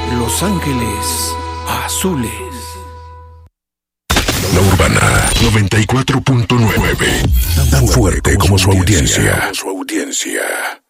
Los Ángeles Azules. La Urbana 94.9. Tan fuerte como su audiencia.